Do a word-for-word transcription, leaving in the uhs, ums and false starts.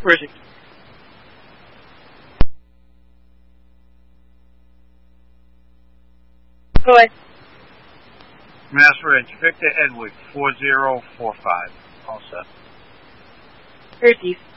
Project. Go ahead. Master Edge, Victor Edward, four zero four five. All set. Receive.